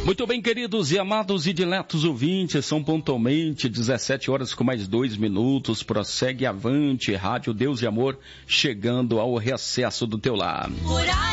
Muito bem, queridos e amados e diletos ouvintes, são pontualmente 17 horas com mais 2 minutos, prossegue avante, Rádio Deus e Amor, chegando ao recesso do teu lar.